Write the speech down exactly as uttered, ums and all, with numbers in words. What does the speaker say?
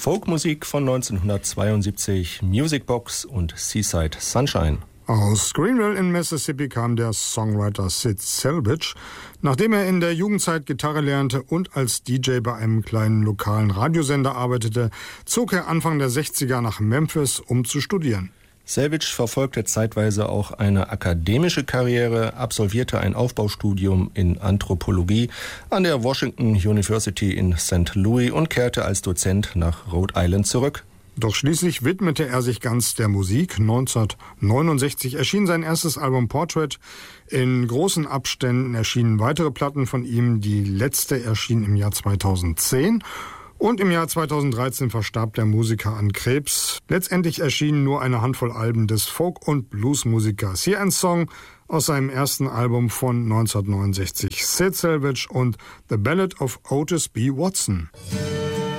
Folkmusik von neunzehnhundertzweiundsiebzig, Musicbox und Seaside Sunshine. Aus Greenville in Mississippi kam der Songwriter Sid Selvage. Nachdem er in der Jugendzeit Gitarre lernte und als D J bei einem kleinen lokalen Radiosender arbeitete, zog er Anfang der sechziger nach Memphis, um zu studieren. Selvage verfolgte zeitweise auch eine akademische Karriere, absolvierte ein Aufbaustudium in Anthropologie an der Washington University in Sankt Louis und kehrte als Dozent nach Rhode Island zurück. Doch schließlich widmete er sich ganz der Musik. neunzehnhundertneunundsechzig erschien sein erstes Album Portrait. In großen Abständen erschienen weitere Platten von ihm. Die letzte erschien im Jahr zweitausendzehn. Und im Jahr zweitausenddreizehn verstarb der Musiker an Krebs. Letztendlich erschienen nur eine Handvoll Alben des Folk- und Bluesmusikers. Hier ein Song aus seinem ersten Album von neunzehnhundertneunundsechzig. Sid Selvage und The Ballad of Otis B. Watson.